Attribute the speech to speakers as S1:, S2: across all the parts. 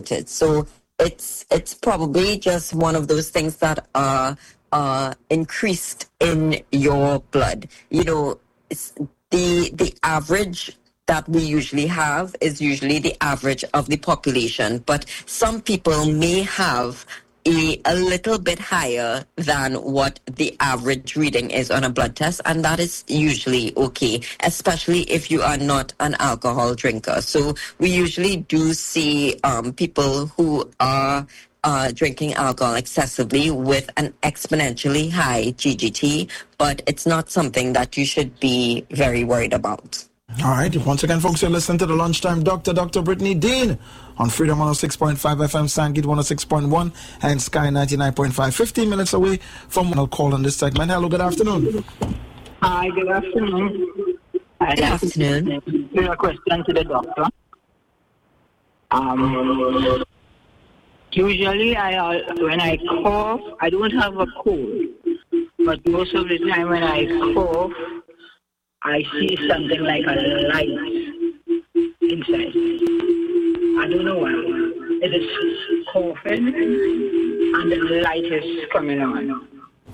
S1: So it's probably just one of those things that are increased in your blood. It's the average that we usually have is usually the average of the population, but some people may have a little bit higher than what the average reading is on a blood test, and that is usually okay, especially if you are not an alcohol drinker. So we usually do see people who are drinking alcohol excessively with an exponentially high GGT, but it's not something that you should be very worried about.
S2: All right. Once again, folks, you're listening to the Lunchtime Doctor, Dr. Brittany Dean, on Freedom 106.5 FM, Sangit 106.1, and Sky 99.5. 15 minutes away from when I'll call on this segment. Hello, good afternoon.
S3: Hi, good afternoon.
S1: Good afternoon.
S3: A question to the doctor. Usually, when I cough, I don't have a cold, but most of the time when I cough, I see something like a light inside. I don't know why. It is coughing and the light is coming on.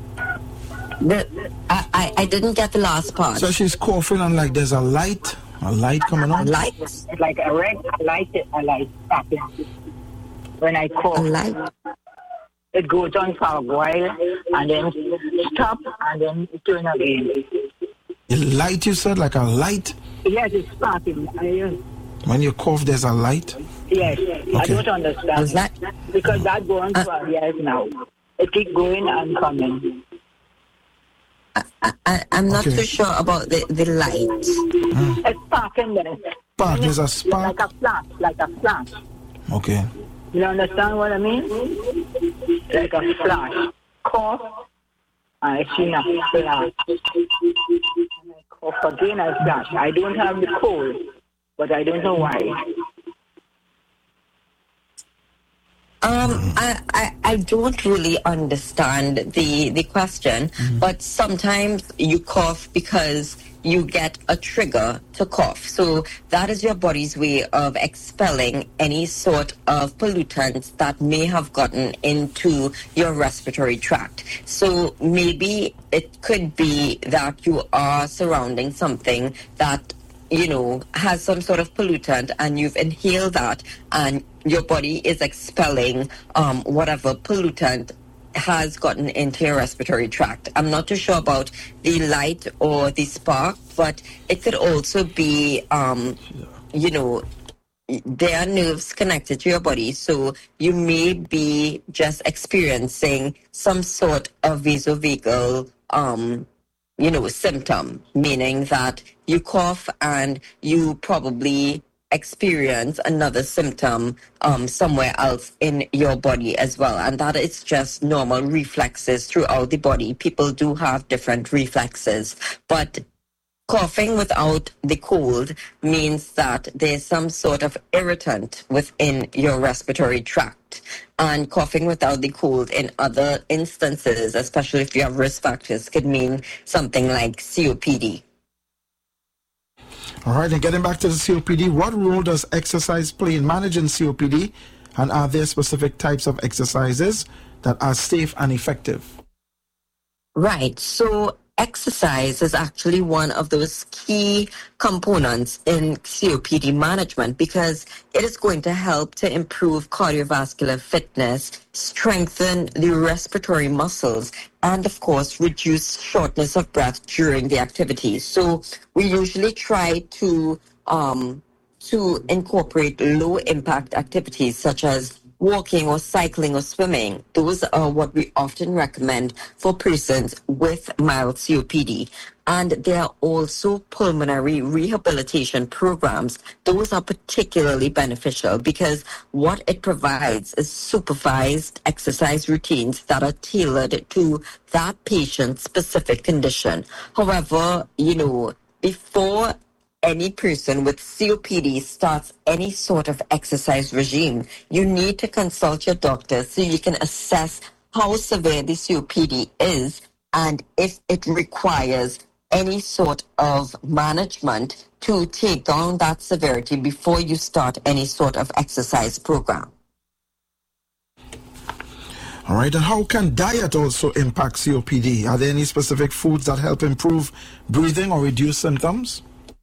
S1: I didn't get the last part.
S2: So she's coughing and like there's a light coming on?
S1: Light?
S3: It's like a light tapping. When I cough,
S1: a light.
S3: It goes on for a while and then stop and then turn again.
S2: A light, you said? Like a light?
S3: Yes, it's sparking.
S2: When you cough, there's a light?
S3: Yes. Okay. I don't understand.
S1: That?
S3: Because that goes on for years now. It keeps going and coming.
S1: I'm not too sure about the light.
S3: It's sparking there.
S2: Spark, there's a spark?
S3: Like a flash.
S2: Okay.
S3: You understand what I mean? Like a flash. Cough. I see a flash. And I cough again, I flash. I don't have the cold, but I don't know why.
S1: I don't really understand the question, but sometimes you cough because you get a trigger to cough. So that is your body's way of expelling any sort of pollutants that may have gotten into your respiratory tract. So maybe it could be that you are surrounding something that, has some sort of pollutant and you've inhaled that and your body is expelling whatever pollutant has gotten into your respiratory tract. I'm not too sure about the light or the spark, but it could also be, there are nerves connected to your body, so you may be just experiencing some sort of vasovagal, symptom, meaning that you cough and you probably experience another symptom somewhere else in your body as well, and that is just normal reflexes throughout the body. People do have different reflexes, but coughing without the cold means that there's some sort of irritant within your respiratory tract, and coughing without the cold in other instances, especially if you have risk factors, could mean something like COPD.
S2: All right, and getting back to the COPD, what role does exercise play in managing COPD, and are there specific types of exercises that are safe and effective?
S1: Right, so exercise is actually one of those key components in COPD management because it is going to help to improve cardiovascular fitness, strengthen the respiratory muscles, and of course reduce shortness of breath during the activity. So we usually try to incorporate low impact activities such as walking or cycling or swimming. Those are what we often recommend for persons with mild COPD. And there are also pulmonary rehabilitation programs. Those are particularly beneficial because what it provides is supervised exercise routines that are tailored to that patient's specific condition. However, before any person with COPD starts any sort of exercise regime, you need to consult your doctor so you can assess how severe the COPD is and if it requires any sort of management to take down that severity before you start any sort of exercise program.
S2: All right, and how can diet also impact COPD? Are there any specific foods that help improve breathing or reduce symptoms?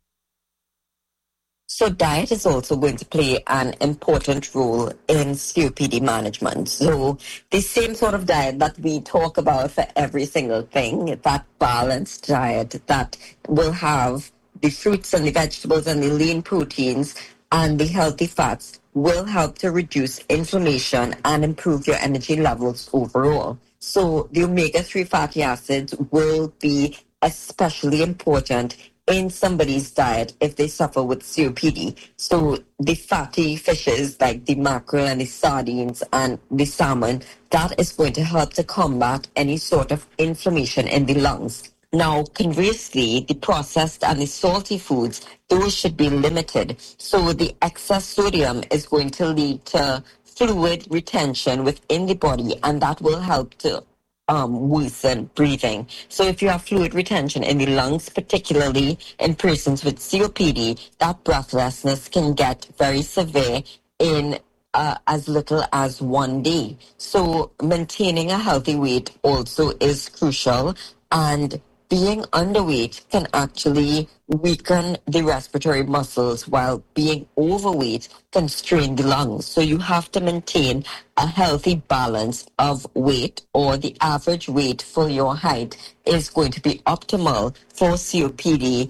S1: So diet is also going to play an important role in COPD management. So the same sort of diet that we talk about for every single thing, that balanced diet that will have the fruits and the vegetables and the lean proteins and the healthy fats, will help to reduce inflammation and improve your energy levels overall. So the omega-3 fatty acids will be especially important in somebody's diet if they suffer with COPD. So the fatty fishes like the mackerel and the sardines and the salmon, that is going to help to combat any sort of inflammation in the lungs. Now, conversely, the processed and the salty foods, those should be limited. So the excess sodium is going to lead to fluid retention within the body, and that will help to worsen breathing. So if you have fluid retention in the lungs, particularly in persons with COPD, that breathlessness can get very severe in as little as 1 day. So maintaining a healthy weight also is crucial, and being underweight can actually weaken the respiratory muscles, while being overweight can strain the lungs. So you have to maintain a healthy balance of weight, or the average weight for your height is going to be optimal for COPD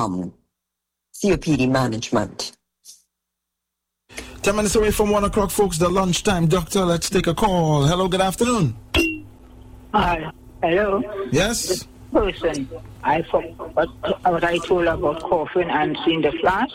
S1: management.
S2: 10 minutes away from 1 o'clock, folks, the lunchtime. Doctor, let's take a call. Hello, good afternoon.
S3: Hi. Hello.
S2: Yes?
S3: Person, I forgot what I told about coughing and seeing the flash.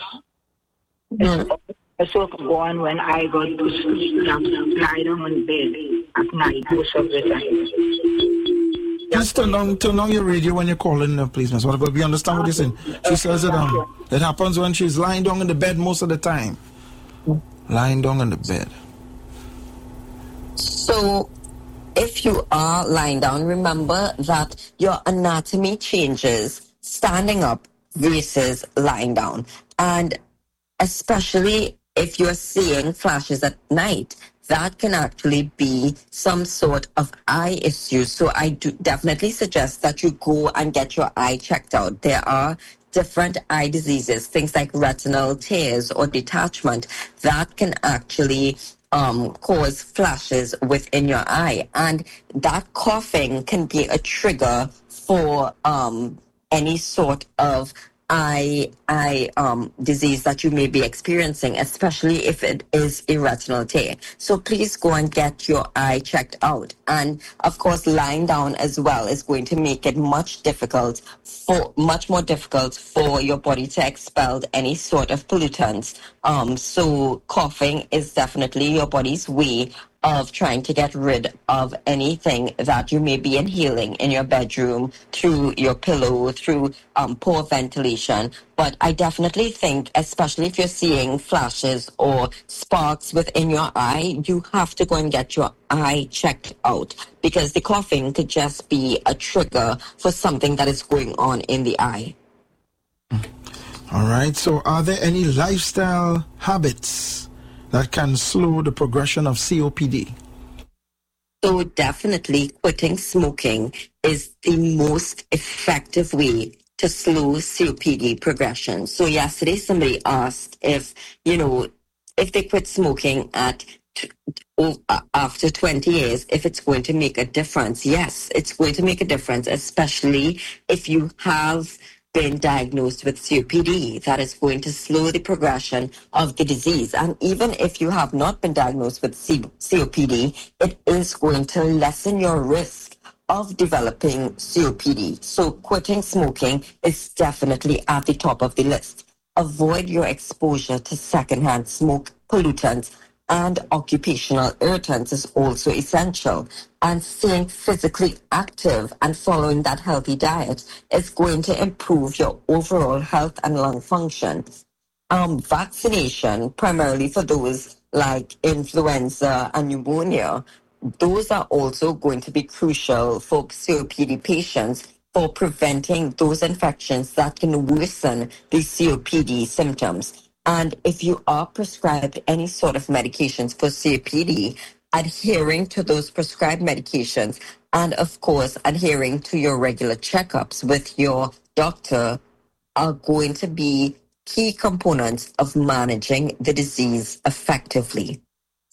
S3: It's also going when I got to lie down on bed at night most of the time.
S2: Just turn on your radio when you're calling, please, Miss. But we understand what you're saying. She says it happens when she's lying down in the bed most of the time. Lying down on the bed.
S1: So if you are lying down, remember that your anatomy changes standing up versus lying down. And especially if you're seeing flashes at night, that can actually be some sort of eye issue. So I do definitely suggest that you go and get your eye checked out. There are different eye diseases, things like retinal tears or detachment, that can actually cause flashes within your eye, and that coughing can be a trigger for any sort of eye disease that you may be experiencing, especially if it is a retinal tear. So please go and get your eye checked out. And of course, lying down as well is going to make it much more difficult for your body to expel any sort of pollutants. So coughing is definitely your body's way of trying to get rid of anything that you may be inhaling in your bedroom, through your pillow, through poor ventilation. But I definitely think, especially if you're seeing flashes or sparks within your eye, you have to go and get your eye checked out, because the coughing could just be a trigger for something that is going on in the eye.
S2: All right, so are there any lifestyle habits that can slow the progression of COPD?
S1: So definitely quitting smoking is the most effective way to slow COPD progression. So yesterday somebody asked if they quit smoking after 20 years, if it's going to make a difference. Yes, it's going to make a difference, especially if you have been diagnosed with COPD. That is going to slow the progression of the disease. And even if you have not been diagnosed with COPD, it is going to lessen your risk of developing COPD. So quitting smoking is definitely at the top of the list. Avoid your exposure to secondhand smoke pollutants and occupational irritants is also essential. And staying physically active and following that healthy diet is going to improve your overall health and lung function. Vaccination, primarily for those like influenza and pneumonia, those are also going to be crucial for COPD patients for preventing those infections that can worsen the COPD symptoms. And if you are prescribed any sort of medications for COPD, adhering to those prescribed medications, and of course, adhering to your regular checkups with your doctor are going to be key components of managing the disease effectively.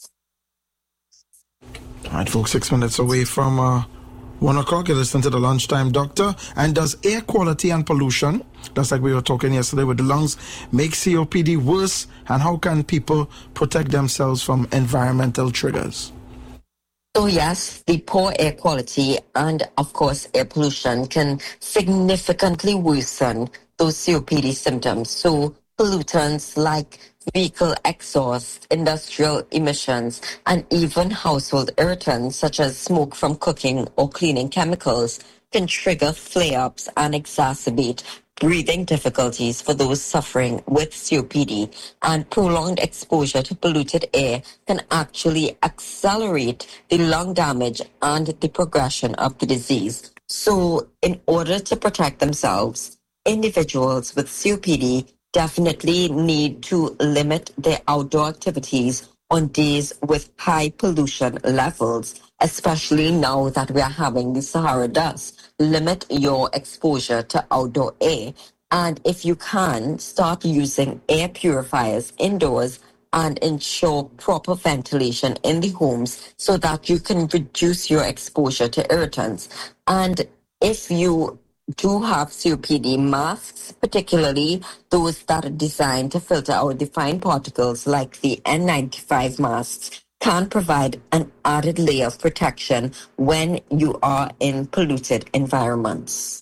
S2: All right, folks, 6 minutes away from 1 o'clock. You listen to the Lunchtime Doctor. And does air quality and pollution, just like we were talking yesterday with the lungs, make COPD worse? And how can people protect themselves from environmental triggers?
S1: So yes, the poor air quality and, of course, air pollution can significantly worsen those COPD symptoms. So pollutants like vehicle exhaust, industrial emissions, and even household irritants such as smoke from cooking or cleaning chemicals can trigger flare-ups and exacerbate breathing difficulties for those suffering with COPD, and prolonged exposure to polluted air can actually accelerate the lung damage and the progression of the disease. So in order to protect themselves, individuals with COPD definitely need to limit their outdoor activities on days with high pollution levels, especially now that we are having the Sahara dust. Limit your exposure to outdoor air. And if you can, start using air purifiers indoors and ensure proper ventilation in the homes so that you can reduce your exposure to irritants. And if you do have COPD, masks, particularly those that are designed to filter out the fine particles like the N95 masks, can provide an added layer of protection when you are in polluted environments.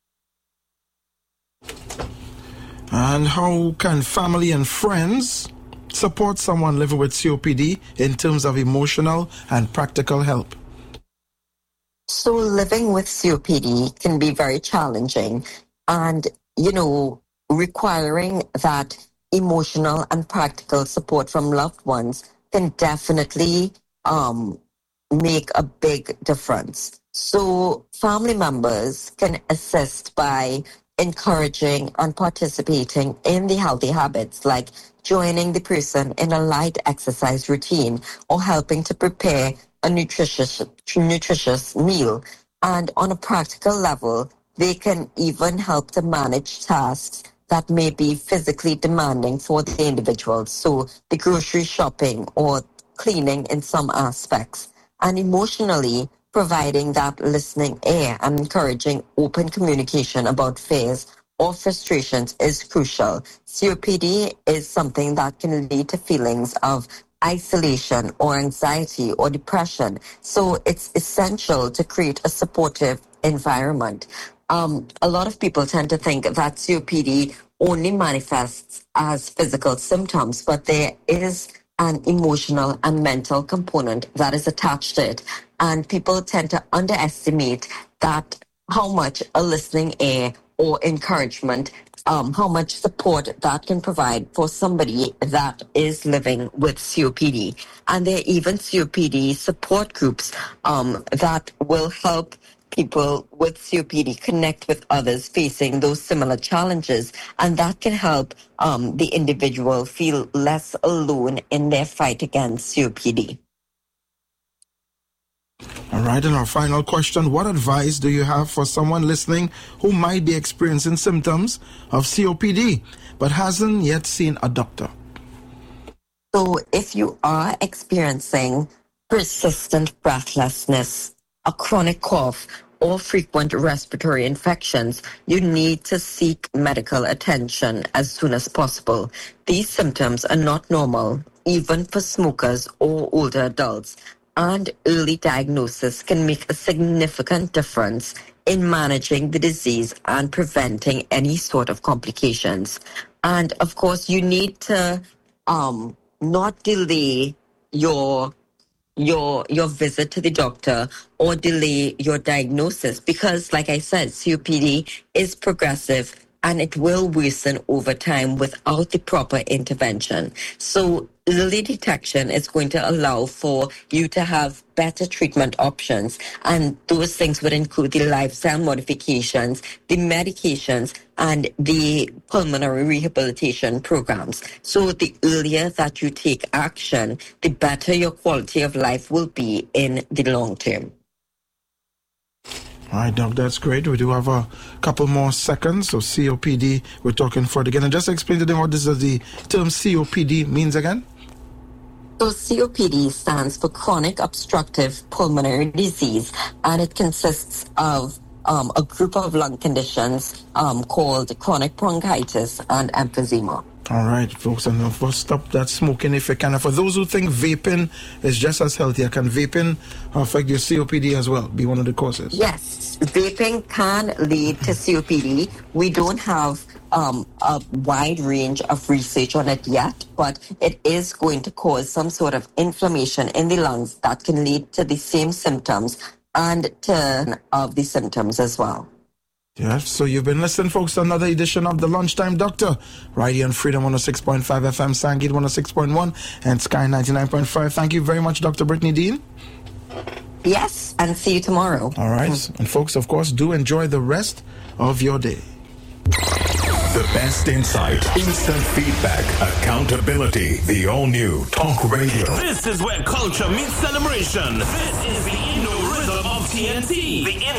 S2: And how can family and friends support someone living with COPD in terms of emotional and practical help?
S1: So living with COPD can be very challenging and, requiring that emotional and practical support from loved ones can definitely make a big difference. So family members can assist by encouraging and participating in the healthy habits like joining the person in a light exercise routine or helping to prepare a nutritious meal. And on a practical level, they can even help to manage tasks that may be physically demanding for the individual. So the grocery shopping or cleaning in some aspects. And emotionally, providing that listening ear and encouraging open communication about fears or frustrations is crucial. COPD is something that can lead to feelings of isolation or anxiety or depression. So it's essential to create a supportive environment. A lot of people tend to think that COPD only manifests as physical symptoms, but there is an emotional and mental component that is attached to it. And people tend to underestimate that how much a listening ear or encouragement, how much support that can provide for somebody that is living with COPD. And there are even COPD support groups that will help people with COPD connect with others facing those similar challenges, and that can help the individual feel less alone in their fight against COPD.
S2: All right, and our final question, what advice do you have for someone listening who might be experiencing symptoms of COPD but hasn't yet seen a doctor?
S1: So if you are experiencing persistent breathlessness, a chronic cough, or frequent respiratory infections, you need to seek medical attention as soon as possible. These symptoms are not normal, even for smokers or older adults, and early diagnosis can make a significant difference in managing the disease and preventing any sort of complications. And of course, you need to not delay your visit to the doctor or delay your diagnosis because, like I said, COPD is progressive and it will worsen over time without the proper intervention. So early detection is going to allow for you to have better treatment options, and those things would include the lifestyle modifications, the medications, and the pulmonary rehabilitation programs. So the earlier that you take action, the better your quality of life will be in the long term.
S2: All right, Doc, that's great. We do have a couple more seconds. So COPD, we're talking further again. And just explain to them what the term COPD means again.
S1: So COPD stands for chronic obstructive pulmonary disease, and it consists of a group of lung conditions called chronic bronchitis and emphysema.
S2: All right, folks, and first stop that smoking if you can. And for those who think vaping is just as healthy, can vaping affect your COPD as well, be one of the causes?
S1: Yes, vaping can lead to COPD. We don't have a wide range of research on it yet, but it is going to cause some sort of inflammation in the lungs that can lead to the same symptoms and turn of the symptoms as well.
S2: Yes, so you've been listening, folks, to another edition of the Lunchtime Doctor, right here on Freedom 106.5 FM, Sangit 106.1, and Sky 99.5. Thank you very much, Dr. Brittany Dean.
S1: Yes, and see you tomorrow.
S2: All right, and folks, of course, do enjoy the rest of your day.
S4: The best insight, instant feedback, accountability. The all-new Talk Radio.
S5: This is where culture meets celebration. This is the Indo Rhythm of TNT.